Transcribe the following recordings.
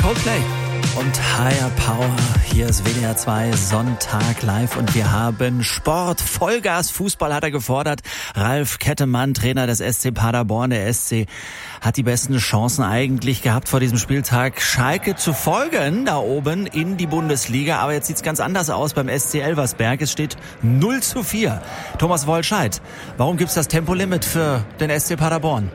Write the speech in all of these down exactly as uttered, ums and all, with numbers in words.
Coldplay und Higher Power. Hier ist W D R zwei Sonntag live und wir haben Sport. Vollgas Fußball hat er gefordert. Ralf Kettemann, Trainer des S C Paderborn. Der S C hat die besten Chancen eigentlich gehabt, vor diesem Spieltag Schalke zu folgen, da oben in die Bundesliga. Aber jetzt sieht's ganz anders aus beim S C Elversberg. Es steht null zu vier. Thomas Wollscheid, warum gibt's das Tempolimit für den S C Paderborn?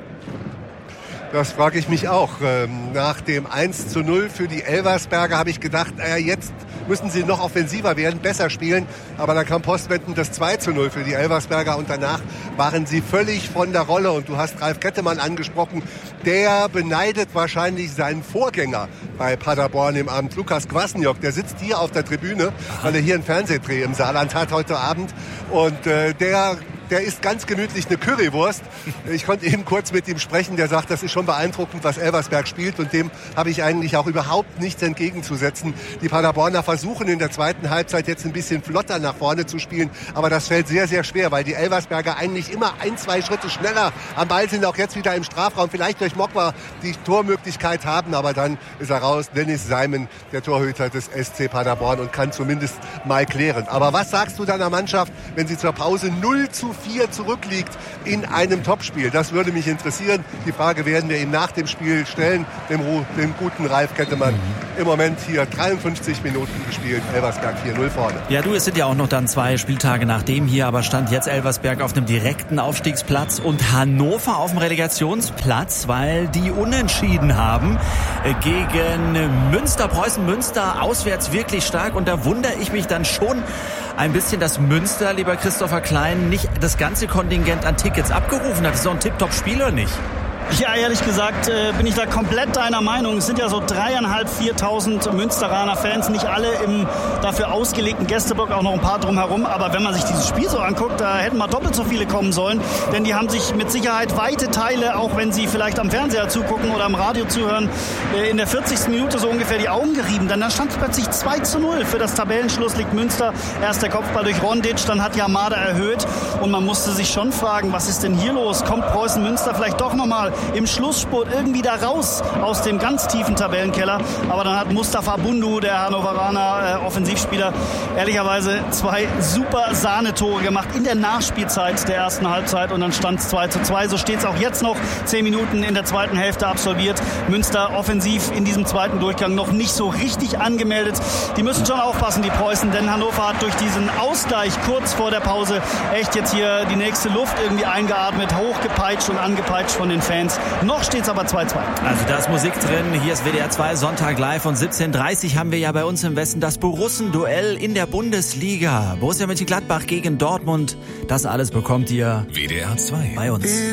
Das frage ich mich auch. Nach dem eins zu null für die Elversberger habe ich gedacht, äh, jetzt müssen sie noch offensiver werden, besser spielen. Aber dann kam postwendend das zwei zu null für die Elversberger und danach waren sie völlig von der Rolle. Und du hast Ralf Kettemann angesprochen, der beneidet wahrscheinlich seinen Vorgänger bei Paderborn im Amt, Lukas Kwasniok. Der sitzt hier auf der Tribüne, weil er hier einen Fernsehdreh im Saarland hat heute Abend. Und äh, der... Der isst ganz gemütlich eine Currywurst. Ich konnte eben kurz mit ihm sprechen. Der sagt, das ist schon beeindruckend, was Elversberg spielt. Und dem habe ich eigentlich auch überhaupt nichts entgegenzusetzen. Die Paderborner versuchen in der zweiten Halbzeit jetzt ein bisschen flotter nach vorne zu spielen. Aber das fällt sehr, sehr schwer, weil die Elversberger eigentlich immer ein, zwei Schritte schneller am Ball sind. Auch jetzt wieder im Strafraum. Vielleicht durch Mokwa die Tormöglichkeit haben. Aber dann ist er raus. Dennis Seimen, der Torhüter des S C Paderborn, und kann zumindest mal klären. Aber was sagst du deiner Mannschaft, wenn sie zur Pause null zu vier zurückliegt in einem Topspiel? Das würde mich interessieren. Die Frage werden wir ihm nach dem Spiel stellen, dem, dem guten Ralf Kettemann. Im Moment hier dreiundfünfzig Minuten gespielt, Elversberg vier null vorne. Ja, du, es sind ja auch noch dann zwei Spieltage nach dem hier, aber stand jetzt Elversberg auf einem direkten Aufstiegsplatz und Hannover auf dem Relegationsplatz, weil die unentschieden haben gegen Münster. Preußen Münster auswärts wirklich stark, und da wundere ich mich dann schon ein bisschen, dass Münster, lieber Christopher Klein, nicht das ganze Kontingent an Tickets abgerufen hat. Das ist doch ein Tipptopp-Spiel, oder nicht? Ja, ehrlich gesagt äh, bin ich da komplett deiner Meinung. Es sind ja so dreieinhalb, viertausend Münsteraner Fans, nicht alle im dafür ausgelegten Gästeblock, auch noch ein paar drumherum. Aber wenn man sich dieses Spiel so anguckt, da hätten mal doppelt so viele kommen sollen. Denn die haben sich mit Sicherheit weite Teile, auch wenn sie vielleicht am Fernseher zugucken oder am Radio zuhören, äh, in der vierzigsten Minute so ungefähr die Augen gerieben. Denn dann stand es plötzlich zwei zu null. Für das Tabellenschluss liegt Münster. Erst der Kopfball durch Rondic, dann hat Yamada erhöht. Und man musste sich schon fragen, was ist denn hier los? Kommt Preußen Münster vielleicht doch nochmal im Schlussspurt irgendwie da raus aus dem ganz tiefen Tabellenkeller? Aber dann hat Mustafa Bundu, der Hannoveraner äh, Offensivspieler, ehrlicherweise zwei super Sahnetore gemacht in der Nachspielzeit der ersten Halbzeit, und dann stand es zwei zu zwei. So steht es auch jetzt noch, zehn Minuten in der zweiten Hälfte absolviert. Münster offensiv in diesem zweiten Durchgang noch nicht so richtig angemeldet. Die müssen schon aufpassen, die Preußen, denn Hannover hat durch diesen Ausgleich kurz vor der Pause echt jetzt hier die nächste Luft irgendwie eingeatmet, hochgepeitscht und angepeitscht von den Fans. Noch steht es aber zwei zu zwei. Also da ist Musik drin. Hier ist W D R zwei Sonntag live. Und siebzehn Uhr dreißig haben wir ja bei uns im Westen das Borussen-Duell in der Bundesliga. Borussia Mönchengladbach gegen Dortmund. Das alles bekommt ihr W D R zwei bei uns.